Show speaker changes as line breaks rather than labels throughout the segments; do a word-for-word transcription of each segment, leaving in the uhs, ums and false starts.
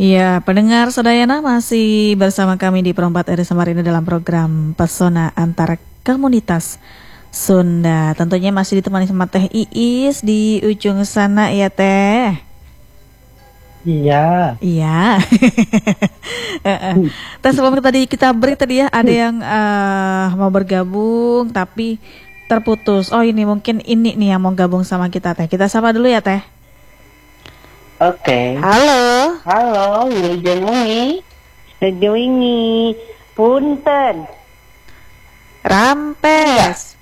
Iya, pendengar Sadayana masih bersama kami di Perempat R I Samarinda dalam program Pesona Antar Komunitas Sunda. Tentunya masih ditemani sama Teh Iis di ujung sana ya Teh.
Iya.
Iya. Teh, sebelum tadi kita break tadi ya, ada yang uh, mau bergabung tapi terputus. Oh ini mungkin ini nih yang mau gabung sama kita Teh. Kita sapa dulu ya Teh.
Oke. Okay.
Halo.
Halo, Wilujeng Wengi.
Sejauh ini punten.
Rampes.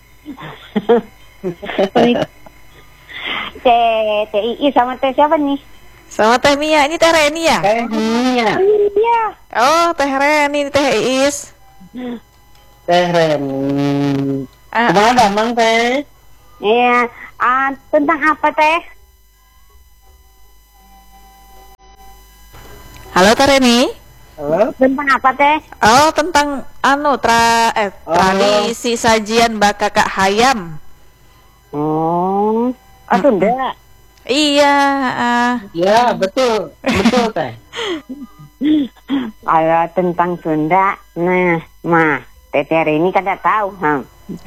Teh Teh I sama Teh siapa nih?
Sama Teh Mia, ini Teh Reni ya?
Teh Mia.
Iya.
Oh, Teh Reni, ini Teh Iis.
Teh Reni.
Ah,
Kemana Damang Teh?
Iya. Ah, tentang apa Teh?
halo Teh Reni.
Halo.
Tentang apa Teh?
Oh, tentang anu tra eh,
Oh.
tradisi sajian bakakak hayam.
Oh, ah Sunda.
Iya. Uh.
Ya, betul. Betul Teh.
Kalau tentang Sunda, nah, mah Teh Teh ini kan tidak tahu, ha.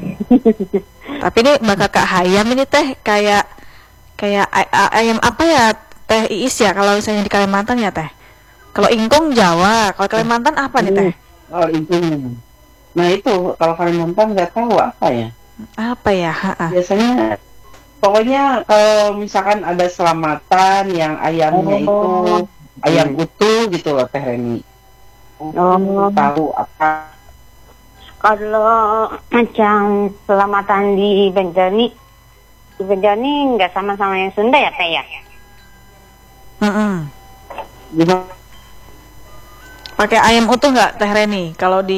Tapi ini bakakak hayam ini Teh kayak kayak ay- ay- ayam apa ya Teh Iis ya kalau misalnya di Kalimantan ya Teh? Kalau ingkung Jawa, kalau Kalimantan apa nih Teh?
Oh, itu. Nah itu kalau Kalimantan nggak tahu apa ya.
Apa ya? Ha-ha.
Biasanya, pokoknya kalau misalkan ada selamatan yang ayamnya
Oh.
itu ayam utuh gitu loh Teh Reni.
Oh.
Tahu apa?
Kalau macam selamatan di Benjani, di Benjani nggak sama-sama yang Sunda ya Teh ya?
Mm-mm.
Gimana?
Pakai ayam utuh nggak Teh Reni kalau di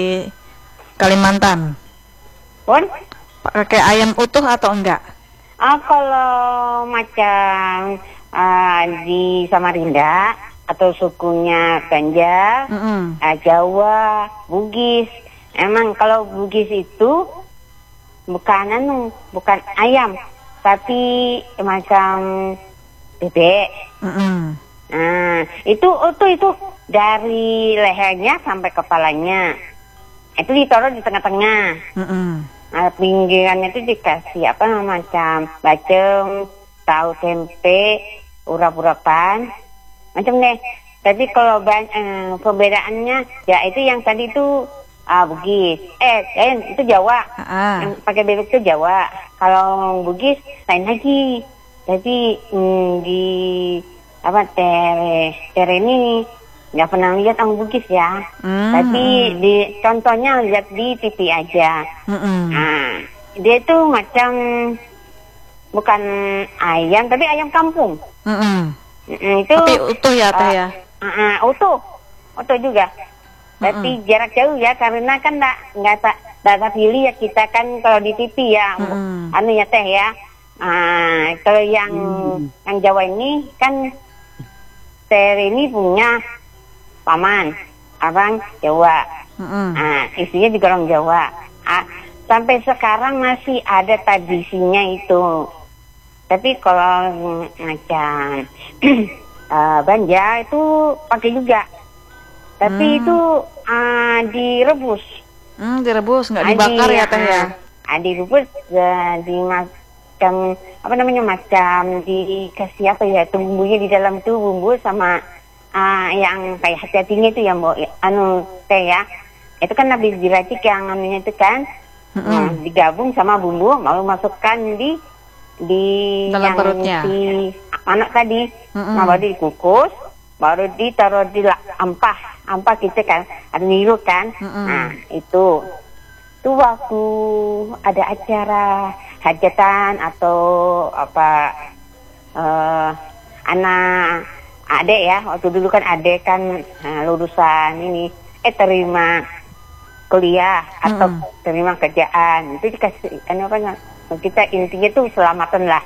Kalimantan?
Pun?
Pakai ayam utuh atau enggak?
Ah, kalau macam ah, di Samarinda atau sukunya Banjar,
Mm-mm.
ah, Jawa, Bugis. Emang kalau Bugis itu bukan anu, bukan ayam, tapi macam bebek.
Mm-mm.
Nah, itu utuh itu dari lehernya sampai kepalanya. Itu ditaruh di tengah-tengah.
Mm-mm.
Nah, pinggirannya itu dikasih apa macam bacem, tahu tempe, urap-urapan, macam deh. Tapi kalau ban- eh, perbedaannya ya itu yang tadi itu ah, Bugis, eh, eh itu Jawa,
Ah.
yang pakai bebek itu Jawa. Kalau Bugis lain lagi. Jadi hmm, di apa teh teh ini nggak pernah lihat orang Bugis ya.
Mm.
Tapi di contohnya lihat di T V aja.
Mm-mm.
Nah, dia itu macam bukan ayam tapi ayam kampung.
Mm-mm.
Mm, itu
Tapi utuh ya Teh ya?
uh, uh, utuh, utuh juga. Tapi jarak jauh ya karena kan nggak nggak tak nggak pilih ya kita kan kalau di T V ya,
Mm-mm.
anu ya Teh ya. Ah, kalau yang yang Jawa ini kan Teh ini punya paman orang Jawa.
Mm-mm.
Ah, istrinya juga orang Jawa. Ah, sampai sekarang masih ada tradisinya itu. Tapi kalau mm, macam uh, Banjar itu pakai juga. Tapi
Hmm.
itu ah, direbus.
Hmm, direbus nggak
Ah,
dibakar
di-
ya Teh ya?
Ah, direbus uh, di macam apa namanya macam dikasih apa ya itu bumbunya di dalam tuh bumbu sama ah, yang kayak hati-hatinya itu yang mau anu Teh ya. Itu kan habis diracik yang anunya itu kan.
Mm-mm.
Nah, digabung sama bumbu mau masukkan di di
Dalam
yang
perutnya.
si anak tadi.
Mm-mm.
Nah, baru dikukus, baru ditaruh di la- ampah, ampah gitu kan, ada niru kan.
Mm-mm.
Nah, itu itu waktu ada acara hajatan atau apa eh anak adek ya, waktu dulu kan adek kan eh, lulusan ini eh terima kuliah atau
Mm-mm.
terima kerjaan itu dikasih kan apa na- kita intinya tuh selamatan lah.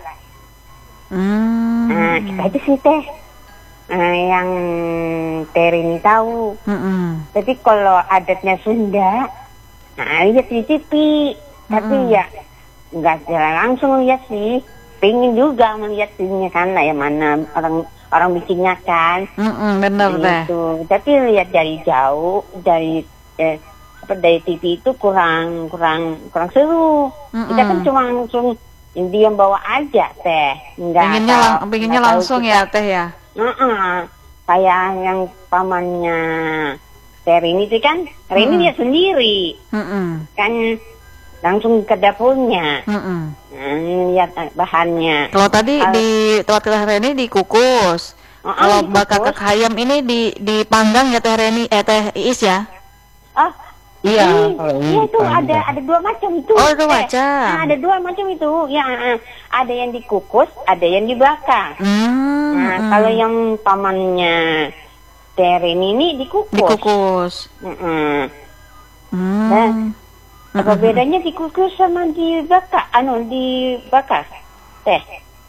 Hmm.
Nah, kita aja sih Teh Nah, yang Teh ini tahu.
Mm-mm.
Tapi kalau adatnya Sunda, nah lihat di T V. Tapi
Mm-mm.
ya nggak jalan langsung lihat sih. Pengen juga melihat sininya kan lah yang mana orang orang bikinnya kan.
Mm-mm, bener teh.
Gitu. Tapi lihat dari jauh, dari eh, apa dari T V itu kurang kurang kurang seru.
Mm-mm.
Kita kan cuma langsung dia bawa aja teh. Enggak
Pengennya,
tahu-
lang- pengennya
nggak tahu
langsung
kita-
ya teh ya.
Heeh. Kayak yang pamannya Teh Rini itu kan, Rini
Mm-mm.
dia sendiri
Mm-mm.
kan langsung ke dapurnya.
Mm-mm.
Nah, lihat bahannya.
Kalau tadi
Al-
di tempat Teh Reni dikukus.
Oh,
Kalau
dikukus.
bakar kakak ayam ini di dipanggang ya Teh Reni, eh Teh Iis ya.
Ah,
Iya,
Iya,
kalau ini
iya itu
bukan,
ada
ya.
ada dua macam itu.
Oh, dua
Eh,
macam.
nah, ada dua macam itu. Ya, eh, ada yang dikukus, ada yang dibakar.
Hmm,
Nah,
mm.
kalau yang pamannya Terin ini dikukus.
dikukus.
Mm-mm.
Hmm.
Nah, apa
Mm-mm.
bedanya dikukus sama dibakar? Anu, dibakar? Teh.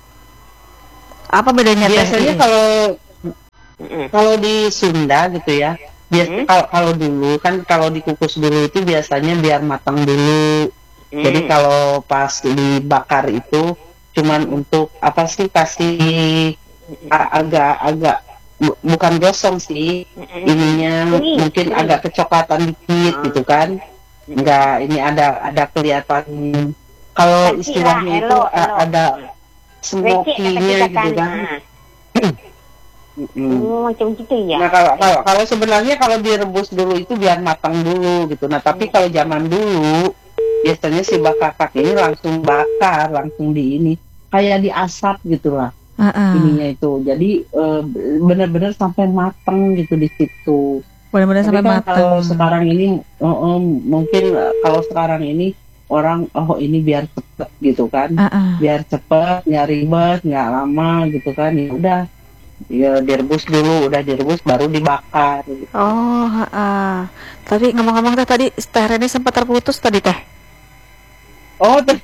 Apa bedanya Teh
Biasanya
Iis?
kalau
Mm-mm.
kalau di Sunda gitu ya, biasa
Hmm.
kalau kalau dulu kan kalau dikukus dulu itu biasanya biar matang dulu.
Hmm.
Jadi kalau pas dibakar itu cuman untuk apa sih kasih a- agak-agak bu- bukan gosong sih
Mm-mm.
ininya
Ini,
mungkin
ini.
agak kecoklatan dikit
Ah.
gitu kan. Enggak, ini ada ada kelihatan kalau
Cantik
istilahnya
lah,
itu
elok,
a-
elok.
ada
Recek kata
smoky-nya
kita
gitu kan.
Ah.
Mm-mm.
Oh, macam gitu ya.
Nah kalau kalau kalau sebenarnya kalau direbus dulu itu biar matang dulu gitu. Nah tapi kalau zaman dulu biasanya si bakar ini langsung bakar, langsung di ini kayak diasap gitulah
Heeh.
ininya itu. Jadi eh, benar-benar sampai matang gitu di situ.
Benar-benar
Tapi
sampai
kan
matang.
kalau sekarang ini oh, oh, mungkin eh, kalau sekarang ini orang oh ini biar cepet gitu kan.
Heeh.
Biar cepet, nggak ribet, nggak lama gitu kan. Ya udah, ya direbus dulu, udah direbus baru dibakar. Gitu.
Oh, heeh. Tapi ngomong-ngomong Teh tadi Teh Reni sempat terputus tadi Teh.
Oh, terus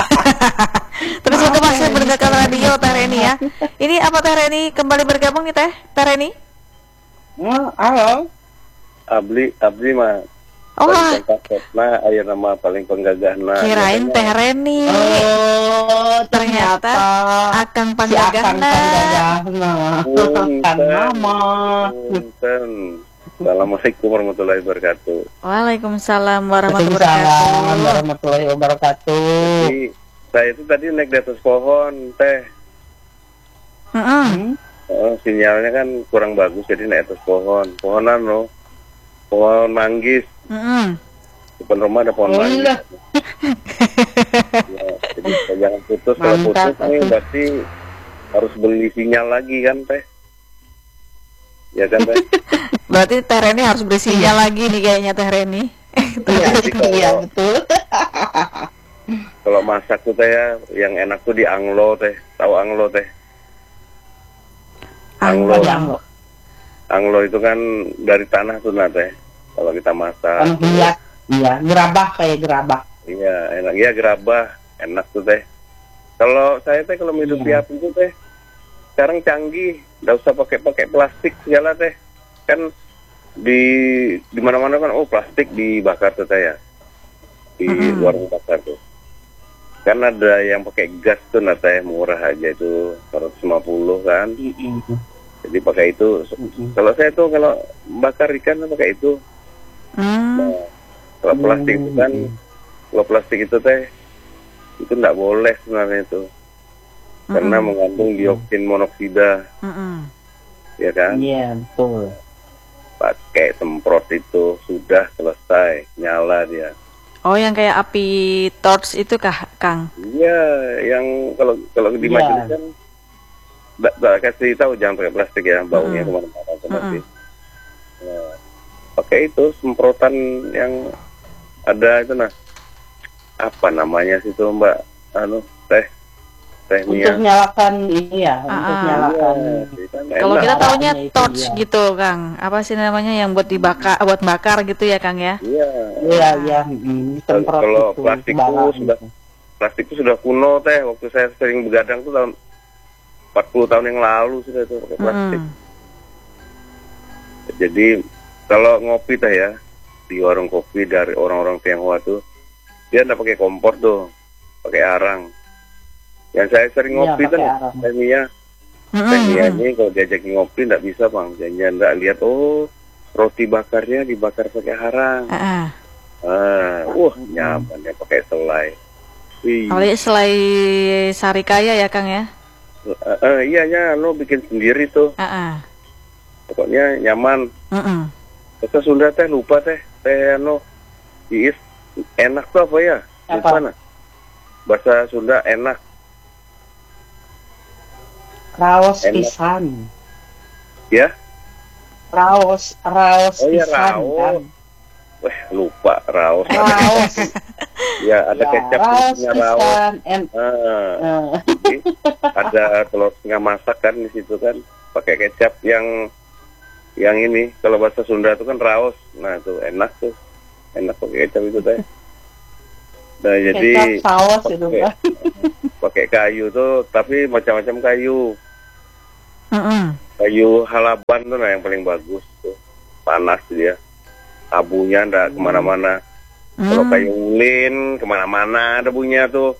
Terus
Maaf,
waktu masih
Teh Reni.
mendengarkan radio Teh Reni ya. Ini apa Teh Reni kembali bergabung nih Teh? Teh Reni?
oh, halo.
Abli, Abli mah
Oh,
paling nah ayo nama paling penggagahan nah.
kirain Teh Reni.
Oh,
Ternyata Akang
si Akang
Panggagana.
Panggagana. Kan nama.
Punten. Assalamualaikum warahmatullahi wabarakatuh.
Waalaikumsalam warahmatullahi
Waalaikumsalam
wabarakatuh.
warahmatullahi wabarakatuh.
Jadi saya itu tadi naik di atas pohon teh.
Heeh.
Hmm?
Oh, sinyalnya kan kurang bagus jadi naik atas pohon. Pohonan loh. Pohon manggis.
Heeh.
Depan rumah ada pohon
Oh,
manggis.
iya.
Ya, jadi jangan putus. Kalau
Mantap,
putus nih
atuh.
berarti harus beli sinyal lagi kan teh. Ya kan teh.
Berarti Teh Reni harus beri sinyal lagi nih kayaknya Teh Reni.
Iya,
Jadi kalau-
iya betul.
Kalau masak tuh teh ya, yang enak tuh di anglo teh. Tahu anglo teh? Anglo.
Ada anglo.
Anglo itu kan dari tanah tuh nah teh. Kalau kita masak.
Kan iya, iya, gerabah kayak gerabah.
Iya, enak. Iya gerabah, enak tuh teh. Kalau saya teh kalau hidup
Iya.
api itu teh sekarang canggih, nggak usah pakai pakai plastik segala teh. Kan di di mana-mana kan oh plastik dibakar tuh teh ya. Di
Mm-mm.
warung bakar tuh. Kan ada yang pakai gas tuh nah teh murah aja itu seratus lima puluh kan.
Mm-mm.
Jadi pakai itu.
Mm-mm.
Kalau saya tuh kalau bakar ikan pakai itu.
Hmm.
Nah, kalau plastik itu kan, kalau plastik itu teh itu nggak boleh sebenarnya itu, karena
Mm-mm.
mengandung dioksin monoksida,
Mm-mm.
ya kan?
Iya, betul.
Pakai semprot itu sudah selesai, nyala dia.
Oh, yang kayak api torch itu kah, Kang?
Iya, yang kalau kalau di
Iya.
majelis kan nggak nggak kasih tahu jangan pakai plastik ya, baunya
Mm-mm.
kemana-mana tuh nanti.
Mm-mm.
Nah, pakai itu semprotan yang ada itu nah apa namanya sih itu Mbak anu teh teh
Untuk
Mia.
nyalakan ini ya, untuk
Ah,
nyalakan.
Iya, kan
Kalau
enak.
kita taunya
Arahnya itu,
torch
iya.
gitu, Kang. Apa sih namanya yang buat dibakar, buat bakar gitu ya, Kang ya?
Iya,
Iya, iya, mm, semprot
Kalau
itu,
plastik
bara
itu sudah-
gitu.
plastik itu sudah kuno teh. Waktu saya sering begadang tuh tahun empat puluh tahun yang lalu sudah itu pakai plastik.
Mm-mm.
Jadi kalau ngopi teh ya di warung kopi dari orang-orang Tionghoa tuh dia nggak pakai kompor tuh, pakai arang. Yang saya sering
Iya,
ngopi tuh
pakai arang.
Teh Mia, Teh Mia ini kalau diajak ngopi nggak bisa bang, jangan nggak lihat oh roti bakarnya dibakar pakai harang.
Uh-uh.
Ah, wah nyaman ya pakai selai. Wih.
Apalagi selai sarikaya ya Kang ya.
Uh, uh, iya ya, lo bikin sendiri tuh.
Uh-uh.
Pokoknya nyaman.
Uh-uh.
Bahasa Sunda teh lupa teh, teh ano, Iis enak tuh apa ya?
Apa?
Mana? Bahasa Sunda enak.
Raos
Enak.
pisan.
Ya?
Raos, raos
Oh iya,
pisan
raos.
kan.
Wah lupa raos.
Raos.
Ya ada
Ya,
kecap
raos
isinya raos.
pisan. En
Ah,
eh,
jadi ada telur setengah masak kan di situ kan, pakai kecap yang yang ini. Kalau bahasa Sunda itu kan raos. Nah itu enak tuh, enak pakai kecap itu teh. Nah jadi
kecap saus itu
pakai-
kan.
pakai kayu tuh, tapi macam-macam kayu.
Uh-uh.
Kayu halaban tuh nah yang paling bagus tuh, panas dia, abunya ndak kemana-mana. Kalau
Hmm.
kayu ulin kemana-mana debunya tuh.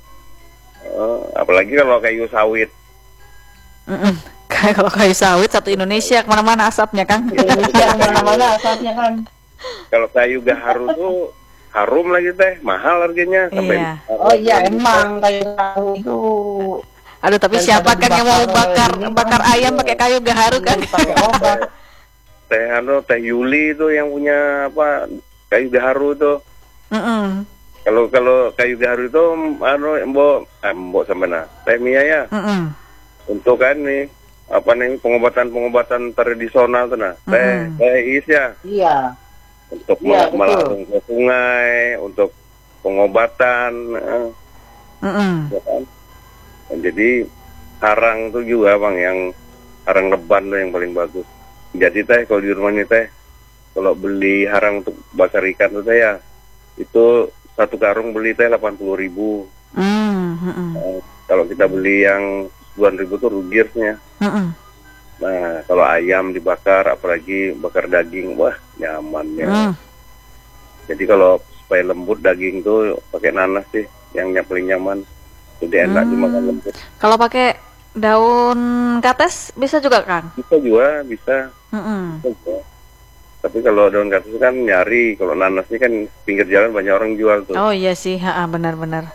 Eh, apalagi kalau kayu sawit.
Uh-uh. Kayak kalau kayu sawit satu Indonesia kemana-mana asapnya Kang.
Indonesia mana-mana asalnya kan.
Kalau kayu gaharu tuh harum lagi teh, mahal harganya sampai.
Iya.
Oh iya emang kayu tahu itu.
Aduh tapi
Daripada
siapa Kang yang mau bakar
dibakar ini,
bakar
Kang.
ayam pakai kayu gaharu Kang?
Pakai obat.
Teh anu teh Yuli itu yang punya apa kayu gaharu tuh.
Uh-uh.
Kalau kalau kayu gaharu itu anu mbok eh, mbok sampean teh Mia ya.
Uh-uh.
Untuk kan nih apa nih pengobatan-pengobatan tradisional tuh nah. Teh
Mm-mm.
teh is ya
Iya.
untuk
Iya,
mel-
betul.
melarung ke sungai, untuk pengobatan eh,
Uh-uh.
ya kan. Dan jadi harang tuh juga bang yang harang leban tuh yang paling bagus. Jadi teh kalau di rumah ini teh kalau beli harang untuk bakar ikan tuh teh ya itu satu karung beli teh delapan puluh ribu.
Hmm, uh-uh.
Eh, kalau kita beli yang sepuluhan ribu tuh rugirsnya.
Uh-uh.
Nah kalau ayam dibakar apalagi bakar daging wah nyaman ya.
Hmm.
Jadi kalau supaya lembut daging tuh pakai nanas sih yang yang paling nyaman. Jadi enak
Hmm.
dimakan lembut.
Kalau pakai daun kates bisa juga Kang?
Bisa juga bisa.
Uh-uh.
Bisa. Tapi kalau daun katus kan nyari, kalau nanas ini kan pinggir jalan banyak orang jual tuh.
Oh iya sih, ha, benar-benar.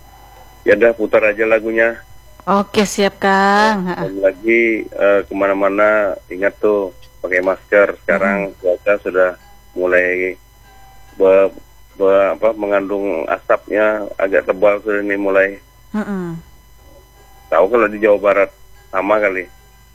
Ya udah putar aja lagunya.
Oke siap Kang. Ha, ha.
Dan lagi eh, kemana-mana ingat tuh pakai masker. Sekarang cuaca sudah mulai be, be- apa, mengandung asapnya agak tebal sudah ini mulai.
Uh-uh.
Tahu kalau di Jawa Barat sama kali.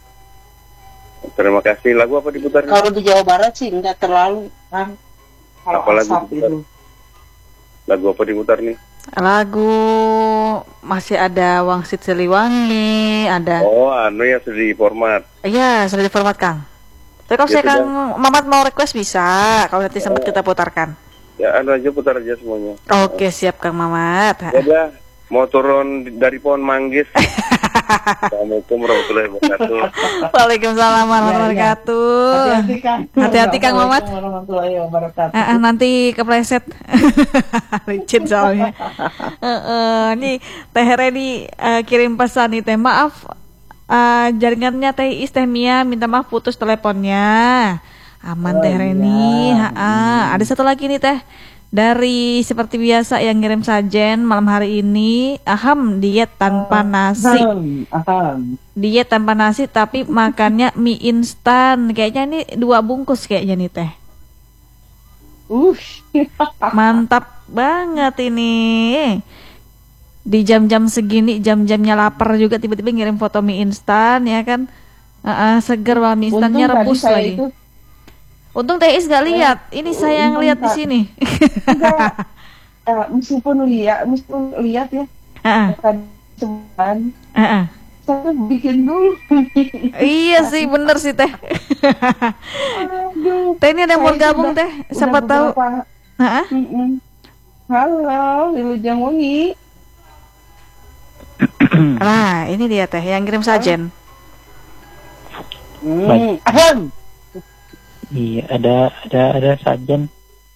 Terima kasih. Lagu apa diputar?
Kalau di Jawa Barat sih nggak terlalu kan. Kalau
Apalagi
asap
diputar?
itu.
Lagu apa diputar nih?
Lagu masih ada Wangsit Siliwangi, ada.
Oh, anu ya sudah di format.
Iya, sudah di format Kang. Tapi kalau
Ya,
saya Kang Mamat mau request bisa, kalau nanti sempat kita putarkan.
Ya, anu aja putar aja semuanya.
Oke, siap Kang Mamat. Ha.
Ya udah, mau turun di- dari pohon manggis. Assalamualaikum warahmatullahi wabarakatuh.
Waalaikumsalam warahmatullahi
Ya, ya.
wabarakatuh.
Hati-hati Kang.
Hati-hati, Kang Mamat.
Assalamualaikum warahmatullahi wabarakatuh.
Ah, ah, nanti kepleset. Licin soalnya. Heeh, nih Teh Reni eh, kirim pesan nih Teh, maaf eh, jaringannya Teh Is Teh Mia minta maaf putus teleponnya. Aman
Oh,
Teh Reni.
iya.
Ha-ah. Ada satu lagi nih Teh. Dari seperti biasa yang ngirim sajen malam hari ini, aham diet tanpa nasi.
Aham, aham.
Diet tanpa nasi tapi makannya mie instan. Kayaknya ini dua bungkus kayaknya nih Teh.
Ush.
Mantap banget ini. Di jam-jam segini, jam-jamnya lapar juga tiba-tiba ngirim foto mie instan ya kan. Heeh, seger banget mie instannya
Untung tadi
rebus
saya
lagi.
itu
Untung Teh Is gak lihat. Ini saya yang
untung
lihat di
tak-
sini.
enggak, eh, meskipun lihat, meskipun lihat ya,
Heeh,
tadi cuman
heeh.
saya bikin dulu.
Iya sih bener sih Teh.
Aduh.
Teh ini ada yang mau
Saya
gabung
sudah-
Teh. Siapa
udah
tahu.
beberapa-
Heeh.
Mm-mm. Halo, Wilujeng Wengi.
Nah, ini dia Teh yang kirim sajen.
Hmm,
Baik.
aham.
Iya, ada ada ada sajen.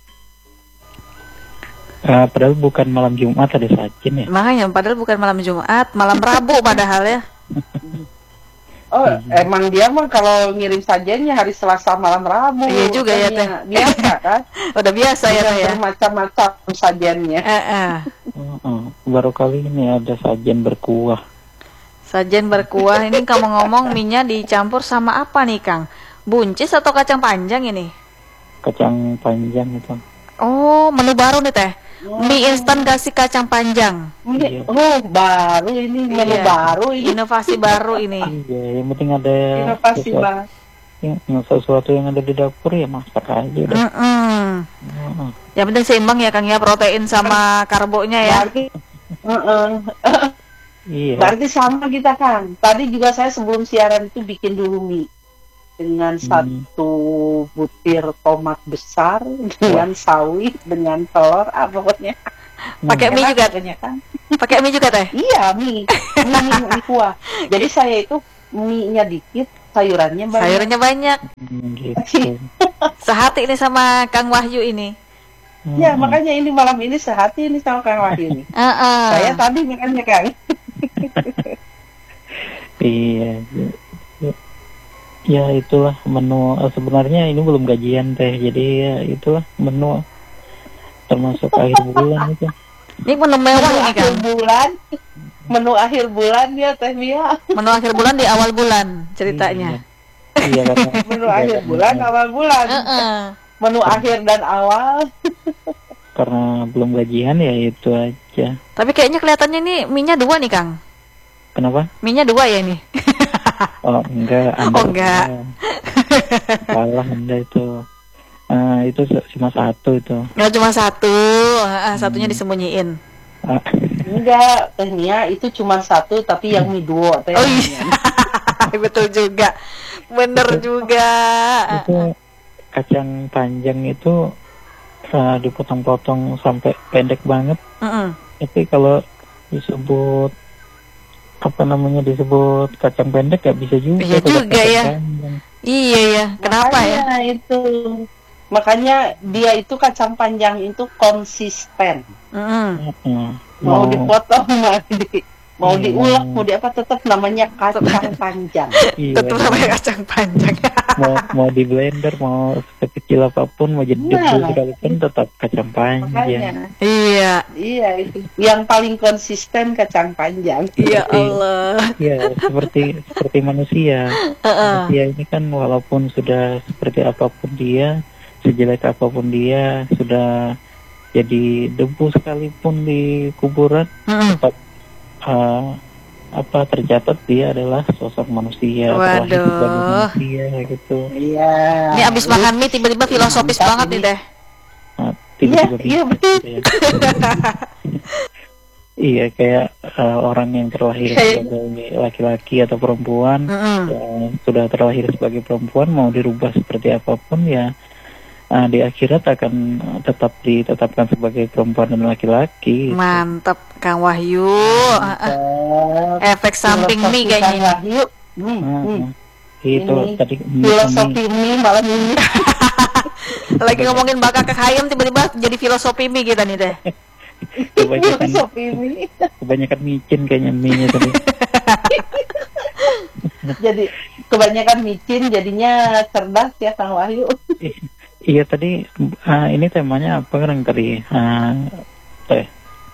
Eh, padahal bukan malam Jumat ada sajen ya.
Makanya padahal bukan malam Jumat, malam Rabu padahal ya.
Oh,
Iya.
emang dia mah kalau ngirim sajennya hari Selasa malam Rabu.
Iya juga ya, Teh.
Biasa kan?
Udah biasa ya,
Dengan
Teh ya.
bermacam-macam sajennya.
Eh, eh.
Heeh. Baru kali ini ada sajian berkuah.
Sajian berkuah ini kamu ngomong mie-nya dicampur sama apa nih, Kang? Buncis atau kacang panjang ini?
Kacang panjang itu.
Oh, menu baru nih, Teh. Mie instan kasih kacang panjang.
Ini,
Iya.
oh baru ini menu
Iya.
baru ini.
Inovasi baru ini.
Iya, yang penting ada
Inovasi
sesuatu,
banget.
yang, yang sesuatu yang ada di dapur ya masak aja udah.
Mm-mm.
Heeh.
Yang penting seimbang ya, Kang ya, protein sama karbonya ya.
Berarti, Heeh.
Iya.
Berarti sama kita kan. Tadi juga saya sebelum siaran itu bikin dulu mie dengan
Hmm.
satu butir tomat besar, dengan sawi, dengan telur, ah, pokoknya.
Pakai mie
Enak
juga,
pokoknya kan.
pakai mie juga, Teh.
Iya mie, mie, mie, mie kuah. Jadi saya itu mie-nya dikit, sayurannya banyak.
Sayurnya banyak.
Hmm, gitu.
Sehati ini sama Kang Wahyu ini.
Ya
Heeh.
makanya ini malam ini sehati ini sama Kang Wahyu nih.
Heeh.
Saya tadi makanya Kang.
Iya. Ya, ya itulah menu. Eh, sebenarnya ini belum gajian teh, jadi ya itulah menu termasuk akhir bulan itu.
Ini menu mewah
Menu
ini,
akhir
Kang.
bulan, menu akhir bulan ya Teh Mia.
Menu akhir bulan di awal bulan ceritanya.
Iya, iya karena
Menu
iya,
akhir
karena-
bulan, awal bulan.
Heeh.
Menu akhir dan awal.
karena belum gajian ya itu aja.
Tapi kayaknya kelihatannya ini mie-nya dua nih, Kang.
Kenapa?
Mie-nya dua ya ini.
Oh enggak, anda
Oh, enggak.
salah anda itu. Ah, itu cuma satu itu.
Nggak cuma satu, heeh, satunya disembunyiin.
Ah,
Enggak, Teh Mia itu cuma satu tapi yang mie duo Teh.
Oh iya, betul juga, bener juga.
itu kacang panjang itu ah, dipotong-potong sampai pendek banget.
Mm-mm.
Tapi kalau disebut apa namanya disebut kacang pendek gak bisa juga.
Iya
tetap
juga
kacang
ya.
panjang.
Iya ya, kenapa ya?
Makanya itu. Makanya dia itu kacang panjang itu konsisten.
Mm-mm.
Heeh.
Mau dipotong, mau di mau
Iya.
diulek, mau di apa tetap namanya kacang panjang.
Iya.
Tetap namanya kacang panjang.
mau mau di blender mau sekecil apapun mau jadi
Nah.
debu sekalipun tetap kacang panjang.
Makanya,
Iya,
iya itu. Yang paling konsisten kacang panjang.
ya Allah.
Iya, seperti seperti manusia.
Heeh.
Manusia ini kan walaupun sudah seperti apapun dia, sejelek apapun dia, sudah jadi debu sekalipun di kuburan,
Mm-mm.
tetap uh, apa tercatat dia adalah sosok manusia,
Waduh.
terlahir sebagai manusia gitu.
Iya.
Ini abis makan mie tiba-tiba filosofis
Mantap
banget
ini.
nih Teh.
Nah, tiba-tiba
Iya, iya,
bisa
betul.
gitu ya. Iya, kayak uh, orang yang terlahir
Kayak-
sebagai laki-laki atau perempuan,
Mm-mm.
yang sudah terlahir sebagai perempuan mau dirubah seperti apapun ya, uh, di akhirat akan uh, tetap ditetapkan sebagai perempuan dan laki-laki.
Mantap, Kang Wahyu. Heeh. Efek samping mie kayaknya ini.
Wahyu. Hmm,
Hmm,
hmm.
Itu
Ini
tadi mie-
Filosofi mie malam ini.
Lagi ngomongin bakar ke ayam tiba-tiba jadi filosofi mie kita nih Teh.
kebanyakan
Filosofi mie.
kebanyakan micin kayaknya mie tadi.
Jadi kebanyakan micin jadinya cerdas ya Kang Wahyu.
I- Iya tadi uh, ini temanya apa kan tadi uh, teh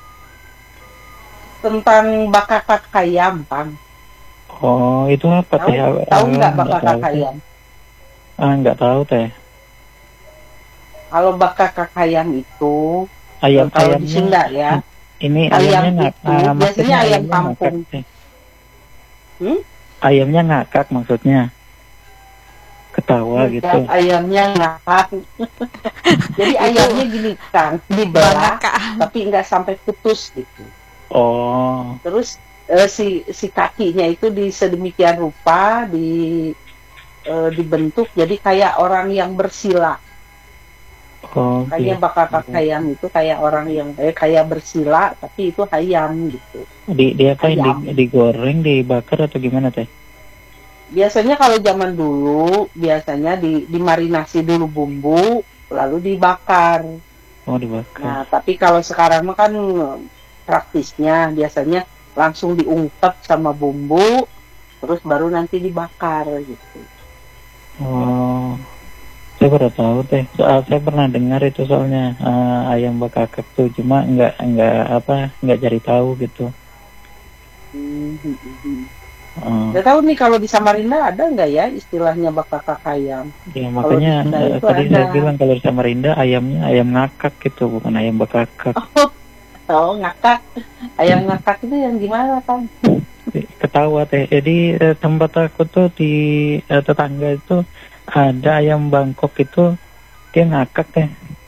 Tentang bakar ayam, Kang.
oh itu apa
Tahu
teh?
tahu
Ah,
nggak
nggak
bakar
tahu, teh.
ayam?
Ah nggak tahu teh.
Kalau bakar ayam itu
Ayam
kalau di
ayamnya
Sunda ya.
ini
ayam
ayamnya
itu
ngak- ah,
biasanya
maksudnya
ayam
ayamnya
kampung.
ngakak, teh.
Hmm?
Ayamnya ngakak maksudnya ketawa
Bukan,
gitu.
ayamnya ngakak. Jadi ayamnya gini Kang, dibelah
Bangka.
tapi nggak sampai putus gitu.
Oh
Terus eh, si si kakinya itu di sedemikian rupa di eh, dibentuk jadi kayak orang yang bersila.
oh
Makanya
gitu.
bakar ayam itu kayak orang yang eh, kayak bersila tapi itu ayam gitu.
Di di apa
Ayam.
di, digoreng dibakar atau gimana teh?
Biasanya kalau zaman dulu biasanya di dimarinasi dulu bumbu lalu dibakar.
Oh dibakar.
Nah, tapi kalau sekarang mah kan praktisnya biasanya langsung diungkep sama bumbu terus baru nanti dibakar gitu.
Oh, saya baru tahu teh. Soal saya pernah dengar itu soalnya uh, ayam bakakak tuh, cuma nggak nggak apa nggak cari tahu gitu.
Hmm.
Uh,
Nggak tahu nih kalau di Samarinda ada nggak ya istilahnya bakakak ayam?
ya makanya
Kalau di kita
uh,
itu
tadi
ada.
saya bilang kalau di Samarinda ayamnya ayam ngakak gitu, bukan ayam bakakak.
Oh, ngakak. Ayam ngakak itu yang gimana, Kang?
Ketawa teh. Jadi eh, tempat aku tuh di eh, tetangga itu ada ayam Bangkok itu dia ngakak teh.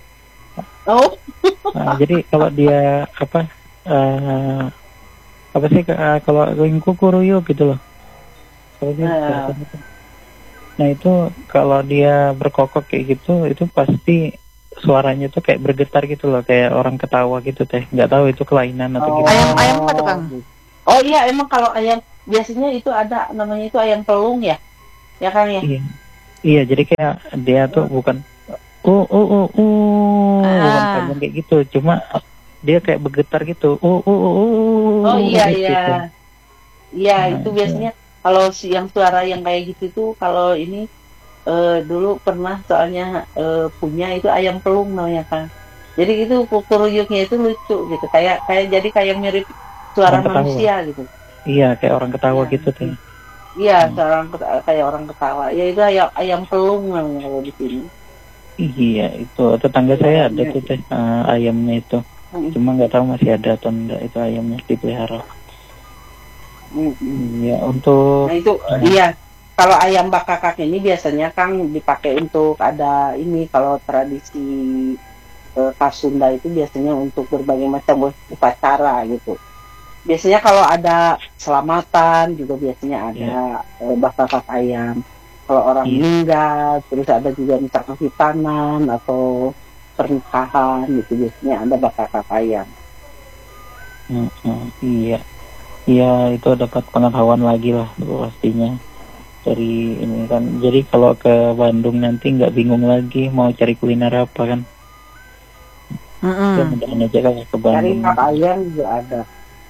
Oh,
Nah, jadi kalau dia apa eh, apa sih eh, kalau yang kukuruyu gitu loh. Kalau dia
Nah.
Nah itu kalau dia berkokok kayak gitu itu pasti suaranya tuh kayak bergetar gitu loh, kayak orang ketawa gitu teh. Nggak tahu itu kelainan atau
Oh.
gimana.
Ayam ayam apa tuh, Kang?
Oh iya, emang kalau ayam biasanya itu ada namanya itu ayam pelung ya, ya Kang ya.
Iya, iya. Jadi kayak dia tuh bukan uh uh uh uh bukan
Ah.
panjang kayak gitu, cuma dia kayak bergetar gitu. Uh uh uh uh.
Oh iya
gitu.
iya, iya
Nah,
itu
itu.
biasanya kalau si yang suara yang kayak gitu tuh kalau ini eh, dulu pernah soalnya eh, punya itu ayam pelung namanya Kang. Jadi itu kukuruyuknya itu lucu gitu, kayak kayak jadi kayak mirip suara
Orang ketawa.
manusia gitu.
Iya, kayak orang ketawa
Iya.
gitu teh.
Iya,
Hmm.
seorang keta- kayak orang ketawa. Ya itu ayam ayam pelung namanya kalau di sini.
Iya, itu tetangga saya ada tuh teh eh, ayamnya itu.
Mm,
Cuma nggak tahu masih ada atau enggak itu ayamnya dipelihara.
mm, mm.
Iya, untuk
Nah itu
Hmm.
iya. Kalau ayam bakakak ini biasanya Kang dipakai untuk ada ini kalau tradisi eh, khas Sunda itu biasanya untuk berbagai macam upacara gitu. Biasanya kalau ada selamatan juga biasanya ada eh, bakakak ayam. Kalau orang
Iya.
meninggal, terus ada juga misalkan hitanan atau pernikahan gitu biasanya ada bakakak ayam.
Mm, mm, iya, iya itu dapat pengetahuan lagi lah pastinya dari ini kan. Jadi kalau ke Bandung nanti nggak bingung lagi mau cari kuliner apa kan?
Mm-mm.
Ya mudahan aja kan ke
Dari
Bandung.
kak ayam juga ada.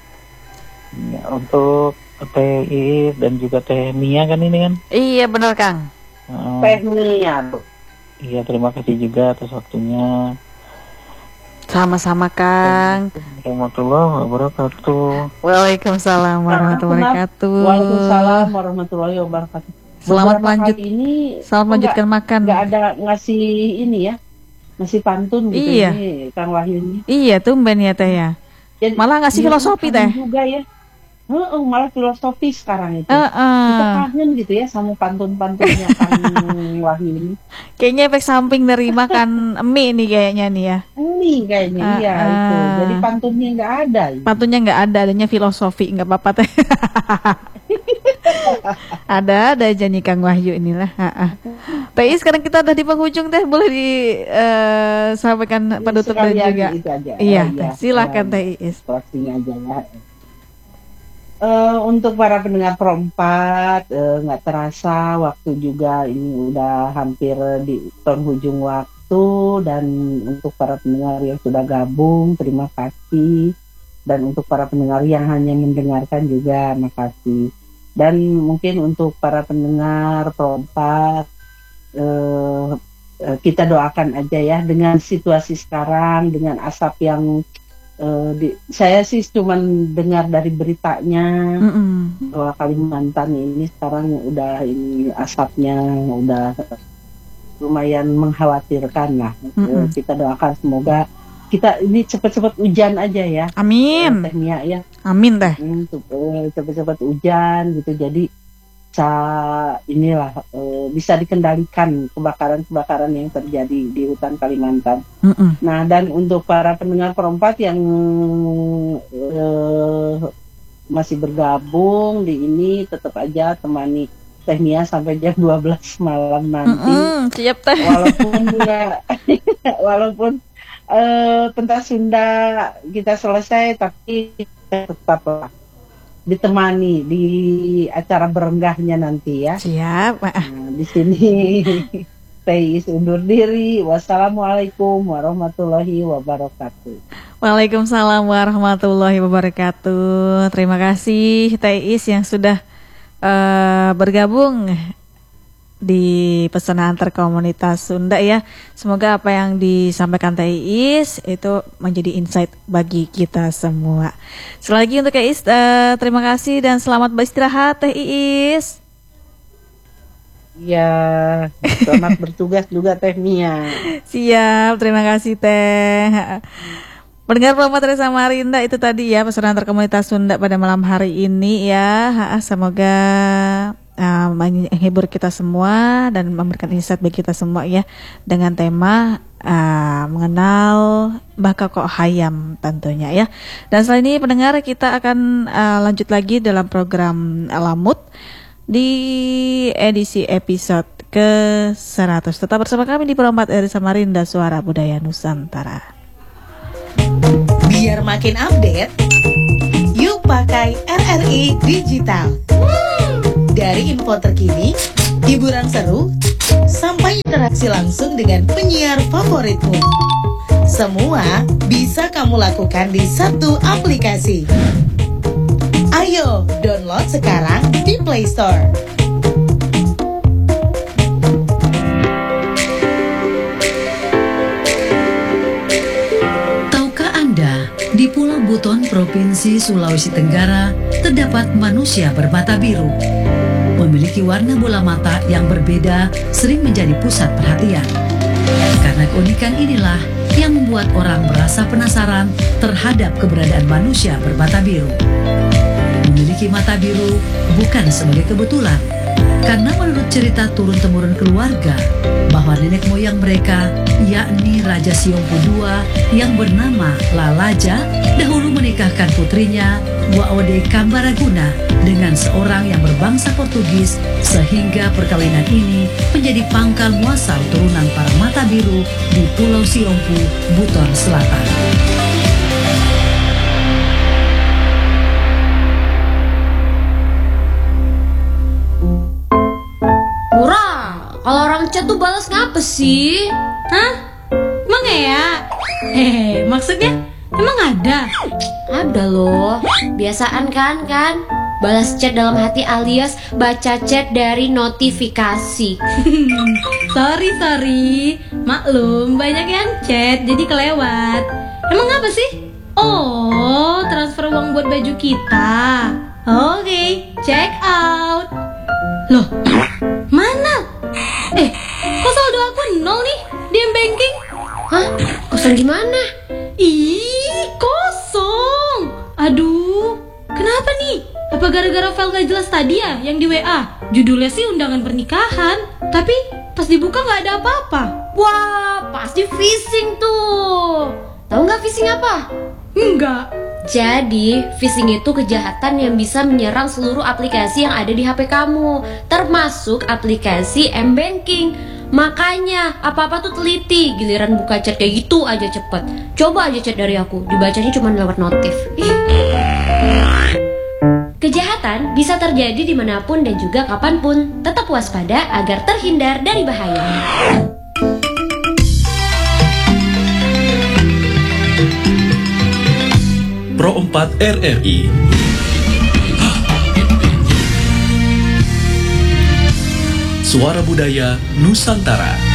Ya, untuk Teh Iis dan juga Teh Mia kan ini kan.
Iya benar, Kang.
Uh,
Tehnya tuh.
iya terima kasih juga atas waktunya.
Sama-sama, Kang.
Warahmatullahi wabarakatuh.
Waalaikumsalam warahmatullahi wabarakatuh.
Waalaikumsalam warahmatullahi wabarakatuh.
Selamat
Beberapa
lanjut.
kali ini
Selamat melanjutkan makan.
nggak ada ngasih ini ya, ngasih pantun gitu
Iya.
ini Kang Wahyu ini.
Iya, tumben ya Teh ya.
Jadi,
Malah ngasih
iya,
filosofi
kangen
Teh.
juga ya. Heeh, malah filosofi sekarang itu.
Heeh.
Kita kangen gitu ya sama pantun-pantunnya Kang Wahyu ini.
Kayaknya efek samping dari makan mie nih kayaknya nih ya.
Ini kayaknya
Ah,
iya itu.
ah.
Jadi pantunnya nggak ada.
Pantunnya nggak ada, adanya filosofi, nggak apa-apa Teh. Ada ada aja nih Kang Wahyu inilah. Ha-ha. Teh, sekarang kita udah di penghujung Teh, boleh disampaikan penutup dan
Sekalian
juga.
itu aja.
Iya,
Oh,
Teh, silakan
eh,
Teh Iis.
closing aja ya. Eh, untuk para pendengar perempat, eh, nggak terasa waktu juga ini udah hampir di penghujung waktu, dan untuk para pendengar yang sudah gabung terima kasih, dan untuk para pendengar yang hanya mendengarkan juga makasih, dan mungkin untuk para pendengar perempat eh, eh, kita doakan aja ya dengan situasi sekarang, dengan asap yang Uh, di, saya sih cuman dengar dari beritanya
Mm-mm.
bahwa Kalimantan ini sekarang udah ini asapnya udah lumayan mengkhawatirkan lah. Uh,
Mm-mm.
kita doakan semoga kita ini cepet-cepet hujan aja ya.
Amin.
Teh Mia ya.
Amin Teh.
Hmm, tuh, uh, cepet-cepet hujan gitu, jadi bisa inilah uh, bisa dikendalikan kebakaran-kebakaran yang terjadi di hutan Kalimantan.
Mm-mm.
Nah, dan untuk para pendengar perempat yang eh, masih bergabung di ini, tetap aja temani Teh Mia sampai jam dua belas malam nanti.
Mm-mm, siap Teh.
Walaupun nggak, walaupun eh, pentas Sunda kita selesai, tapi tetaplah ditemani di acara berenggahnya nanti ya.
Siap.
Nah, di sini Teh Iis undur diri. Wassalamualaikum warahmatullahi wabarakatuh.
Waalaikumsalam warahmatullahi wabarakatuh. Terima kasih Teh Iis yang sudah uh, bergabung di pesona antar komunitas Sunda ya. Semoga apa yang disampaikan Teh Iis itu menjadi insight bagi kita semua. Sekali lagi untuk Teh Iis, uh, terima kasih dan selamat beristirahat Teh Iis.
Ya, selamat bertugas juga Teh Mia.
Siap, terima kasih Teh. Pendengar Promo Teresa Samarinda, itu tadi ya pesona antar komunitas Sunda pada malam hari ini ya. Semoga uh, menghibur kita semua dan memberikan insight bagi kita semua ya, dengan tema uh, mengenal Mbah Koko Hayam tentunya ya. Dan selain ini pendengar, kita akan uh, lanjut lagi dalam program Alamut di edisi episode ke seratus. Tetap bersama kami di Pro empat R I Samarinda, Suara Budaya Nusantara.
Biar makin update, yuk pakai R R I Digital. Dari info terkini, hiburan seru, sampai interaksi langsung dengan penyiar favoritmu. Semua bisa kamu lakukan di satu aplikasi. Ayo, download sekarang di Play Store.
Tahukah Anda, di Pulau Buton, Provinsi Sulawesi Tenggara, terdapat manusia bermata biru. Memiliki warna bola mata yang berbeda sering menjadi pusat perhatian. Karena keunikan inilah yang membuat orang merasa penasaran terhadap keberadaan manusia bermata biru. Memiliki mata biru bukan sebagai kebetulan, karena menurut cerita turun-temurun keluarga bahwa nenek moyang mereka, yakni Raja Siompu kedua yang bernama Lalaja, dahulu menikahkan putrinya Waode Kambaraguna dengan seorang yang berbangsa Portugis, sehingga perkawinan ini menjadi pangkal muasal turunan para mata biru di Pulau Siompu, Buton Selatan.
Kalau orang chat tuh balas ngapa sih?
Hah? Emang ya? Hehe, maksudnya emang ada?
Ada loh. Biasaan kan kan? Balas chat dalam hati alias baca chat dari notifikasi.
Sorry, sorry. Maklum, banyak yang chat jadi kelewat. Emang apa sih? Oh, transfer uang buat baju kita. Oke, okay, check out. Loh, mana? Eh, kok saldo aku nol nih di M-Banking?
Hah? Kosong gimana?
Ih, kosong. Aduh, kenapa nih? Apa gara-gara file gak jelas tadi ya yang di W A? Judulnya sih undangan pernikahan, tapi pas dibuka gak ada apa-apa.
Wah, pasti phishing tuh. Tahu nggak phishing apa?
Enggak.
Jadi, phishing itu kejahatan yang bisa menyerang seluruh aplikasi yang ada di H P kamu, termasuk aplikasi M-Banking. Makanya, apa-apa tuh teliti, giliran buka chat kayak gitu aja cepet. Coba aja chat dari aku, dibacanya cuma lewat notif. Kejahatan bisa terjadi dimanapun dan juga kapanpun. Tetap waspada agar terhindar dari bahaya.
Pro empat R R I Suara Budaya Nusantara.